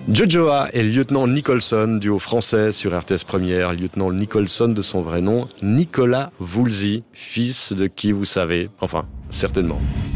Jojoa et lieutenant Nicholson, duo français sur RTS Première. Lieutenant Nicholson de son vrai nom, Nicolas Woolsey, fils de qui vous savez, enfin, certainement.